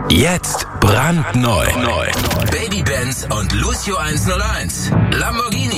Jetzt brandneu. Baby Benz und Lucio 101. Lamborghini